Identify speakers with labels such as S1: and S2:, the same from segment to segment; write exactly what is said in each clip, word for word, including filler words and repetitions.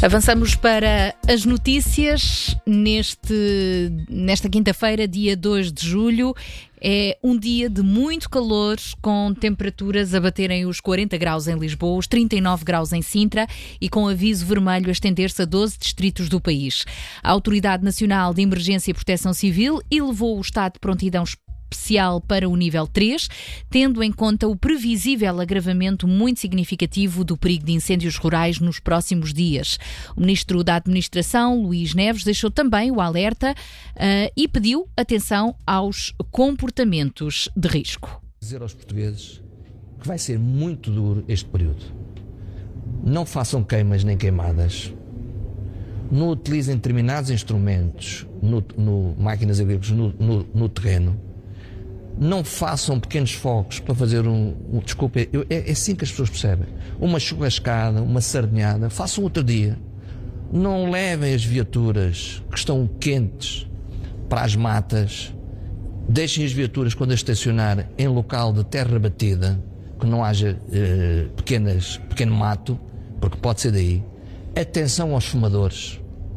S1: Avançamos para as notícias neste, nesta quinta-feira, dia dois de julho. É um dia de muito calor, com temperaturas a baterem os quarenta graus em Lisboa, os trinta e nove graus em Sintra e com aviso vermelho a estender-se a doze distritos do país. A Autoridade Nacional de Emergência e Proteção Civil elevou o estado de prontidão especial para o nível três, tendo em conta o previsível agravamento muito significativo do perigo de incêndios rurais nos próximos dias. O Ministro da Administração, Luís Neves, deixou também o alerta uh, e pediu atenção aos comportamentos de risco.
S2: Dizer aos portugueses que vai ser muito duro este período. Não façam queimas nem queimadas. Não utilizem determinados instrumentos, no, no, máquinas agrícolas, no, no, no terreno. Não façam pequenos fogos para fazer um... um desculpe, eu, é, é assim que as pessoas percebem. Uma churrascada, uma sardinhada, façam outro dia. Não levem as viaturas que estão quentes para as matas. Deixem as viaturas, quando a estacionar, em local de terra batida, que não haja eh, pequenas, pequeno mato, porque pode ser daí. Atenção aos fumadores,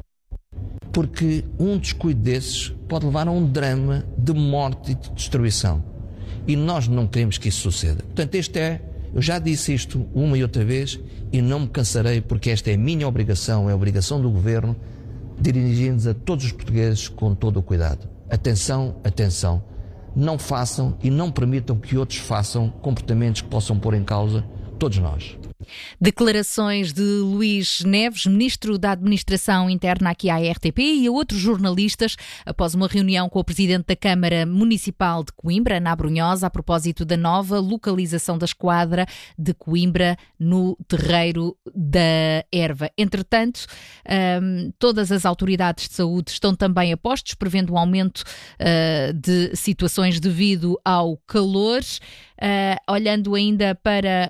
S2: porque um descuido desses pode levar a um drama de morte e de destruição. E nós não queremos que isso suceda. Portanto, este é, eu já disse isto uma e outra vez e não me cansarei, porque esta é a minha obrigação, é a obrigação do Governo, dirigir-nos a todos os portugueses com todo o cuidado. Atenção, atenção. Não façam e não permitam que outros façam comportamentos que possam pôr em causa todos nós.
S1: Declarações de Luís Neves, Ministro da Administração Interna aqui à R T P, e a outros jornalistas após uma reunião com o Presidente da Câmara Municipal de Coimbra, Ana Abrunhosa, a propósito da nova localização da esquadra de Coimbra no Terreiro da Erva. Entretanto, um, todas as autoridades de saúde estão também a postos, prevendo um aumento uh, de situações devido ao calor. Uh, olhando ainda para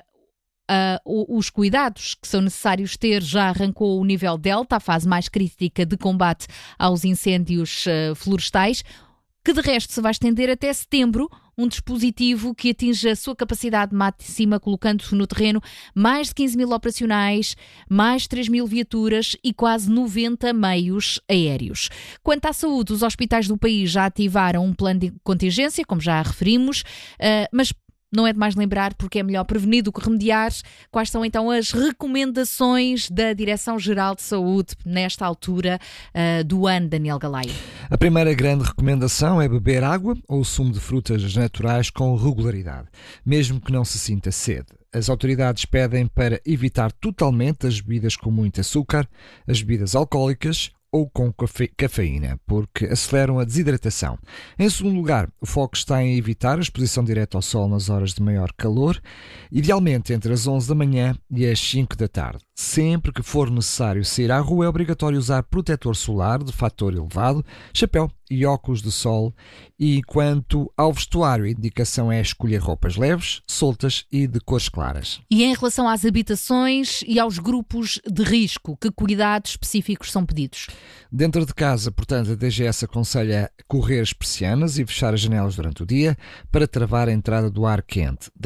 S1: Uh, os cuidados que são necessários ter, já arrancou o nível Delta, a fase mais crítica de combate aos incêndios uh, florestais, que de resto se vai estender até setembro, um dispositivo que atinge a sua capacidade máxima, colocando no terreno mais de quinze mil operacionais, mais três mil viaturas e quase noventa meios aéreos. Quanto à saúde, os hospitais do país já ativaram um plano de contingência, como já referimos, uh, mas não é demais lembrar, porque é melhor prevenir do que remediar. Quais são então as recomendações da Direção-Geral de Saúde nesta altura uh, do ano, Daniel Galaio?
S3: A primeira grande recomendação é beber água ou sumo de frutas naturais com regularidade, mesmo que não se sinta sede. As autoridades pedem para evitar totalmente as bebidas com muito açúcar, as bebidas alcoólicas ou com cafe- cafeína, porque aceleram a desidratação. Em segundo lugar, o foco está em evitar a exposição direta ao sol nas horas de maior calor, idealmente entre as onze da manhã e as cinco da tarde. Sempre que for necessário sair à rua, é obrigatório usar protetor solar de fator elevado, chapéu e óculos de sol. E quanto ao vestuário, a indicação é escolher roupas leves, soltas e de cores claras.
S1: E em relação às habitações e aos grupos de risco, que cuidados específicos são pedidos?
S3: Dentro de casa, portanto, a D G S aconselha correr as persianas e fechar as janelas durante o dia para travar a entrada do ar quente.